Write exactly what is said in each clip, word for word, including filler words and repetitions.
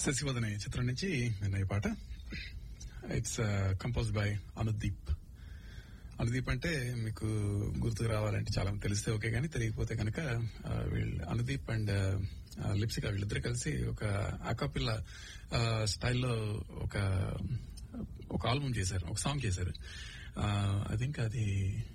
శశివదనే చిత్రం నుంచి విన్న ఈ పాట. It's compose by Anudeep. Anudeep అంటే మీకు గుర్తుకు రావాలంటే చాలా తెలిస్తే ఓకే, కానీ తెలియకపోతే కనుక వీళ్ళు అనుదీప్ అండ్ లిప్సికా వీళ్ళిద్దరు కలిసి ఒక అకాపిల్ల స్టైల్లో ఒక ఒక ఆల్బమ్ చేశారు, ఒక సాంగ్ చేశారు. ఐ థింక్ అది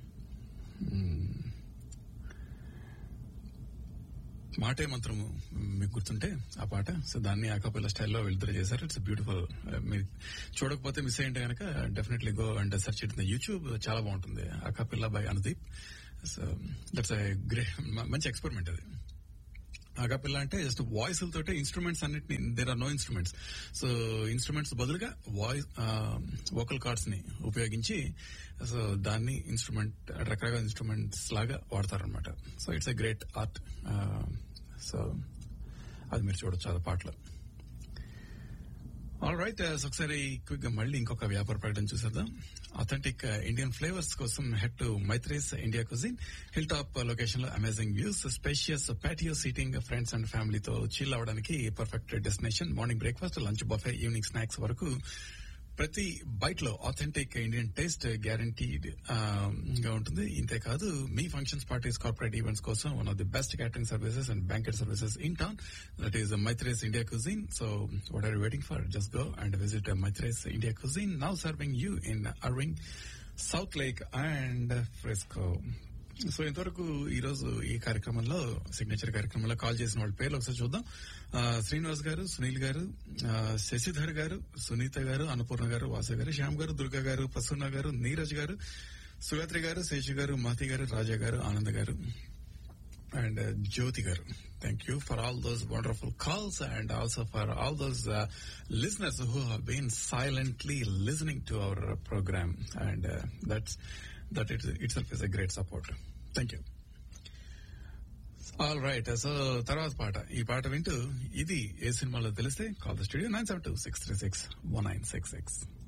మాటే మంత్రము మీకు గుర్తుంటే ఆ పాట. సో దాన్ని అకాపిల్ల స్టైల్లో వీళ్ళిద్దరు చేశారు. It's beautiful. మీరు చూడకపోతే మిస్ అయ్యింటే కనుక definitely go and search it in the YouTube. చాలా బాగుంటుంది. అకాపిల్ల by Anudeep. So that's great, మంచి ఎక్స్పెరిమెంట్ అది. అకాపిల్ల అంటే జస్ట్ వాయిస్ తోటే ఇన్స్ట్రుమెంట్స్ అన్నిటిని, there are no instruments. So instruments బదులుగా వాయిస్ వోకల్ కార్డ్స్ ని ఉపయోగించి సో దాన్ని ఇన్స్ట్రుమెంట్ రకరకాల ఇన్స్ట్రుమెంట్స్ లాగా వాడతారనమాట. So it's a great art. So అది మీరు చూడొచ్చు ఆ పాటలో. ఆల్ రైట్, ఒకసారి క్విక్ గా మళ్ళీ ఇంకొక వ్యాపార ప్రకటన చూసేద్దాం. అథెంటిక్ ఇండియన్ ఫ్లేవర్స్ కోసం head to Maitri's India cuisine. Hill top location లో amazing views, spacious patio seating, friends and ఫ్యామిలీతో చిల్ అవడానికి perfect destination. Morning breakfast, lunch buffet, evening snacks వరకు ప్రతి బైట్ లో ఆథెంటిక్ ఇండియన్ టేస్ట్ గ్యారంటీడ్ గా ఉంటుంది. ఇంతేకాదు మీ functions, parties, corporate events కోసం one of the best catering services and banquet services in town. That is Maitri's India cuisine. So what are you waiting for? Just go and visit Maitri's India cuisine, now serving you in Irving, south lake and fresco. So ఇంతవరకు ఈ రోజు ఈ కార్యక్రమంలో, signature కార్యక్రమంలో call చేసిన వాళ్ళ పేర్లు ఒకసారి చూద్దాం. శ్రీనివాస్ గారు, సునీల్ గారు, శశిధర్ గారు, సునీత గారు, అన్నపూర్ణ గారు, వాసు గారు, శ్యామ్ గారు, దుర్గా గారు, ప్రసన్న గారు, నీరజ్ గారు, సుగాత్రి గారు, శేషు గారు, మహతి గారు, రాజా గారు, ఆనంద్ గారు అండ్ జ్యోతి గారు. Thank you for all those wonderful calls and also for all those uh, listeners who have been silently listening to our uh, program, and uh, that's that it, itself is a great support. Thank you. All right, so తర్వాత పాట. ఈ పాట వింటూ ఇది ఏ సినిమాలో తెలిస్తే call the studio nine seven two six three six one nine six six.